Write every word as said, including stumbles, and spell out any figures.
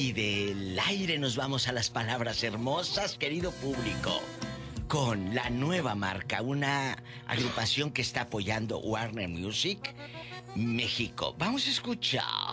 Y del aire nos vamos a las palabras hermosas, querido público, con la nueva marca, una agrupación que está apoyando Warner Music México. Vamos a escuchar